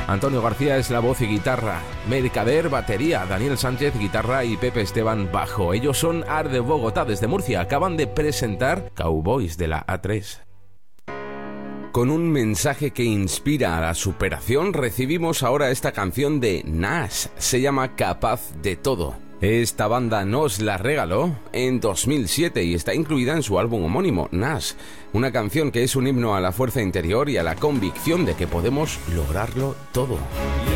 Antonio García es la voz y guitarra, Mercader batería, Daniel Sánchez guitarra y Pepe Esteban bajo. Ellos son Art de Bogotá desde Murcia. Acaban de presentar Cowboys de la A3. Con un mensaje que inspira a la superación, recibimos ahora esta canción de Nas. Se llama Capaz de Todo. Esta banda nos la regaló en 2007 y está incluida en su álbum homónimo, Nas. Una canción que es un himno a la fuerza interior y a la convicción de que podemos lograrlo todo.